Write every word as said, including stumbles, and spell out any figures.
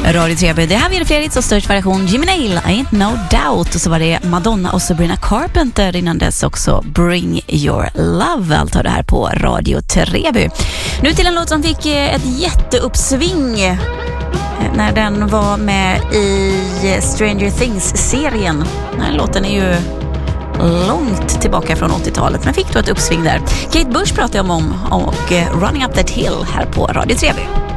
Radio Treby. Det här var Fredriks och störst variation Jimmy Nail, Ain't No Doubt. Och så var det Madonna och Sabrina Carpenter innan dess också Bring Your Love. Allt har det här på Radio Treby. Nu till en låt som fick ett jätteuppsving när den var med i Stranger Things-serien. Den här låten är ju långt tillbaka från åttiotalet, men fick då ett uppsving där. Kate Bush pratade jag om och Running Up That Hill här på Radio Treby.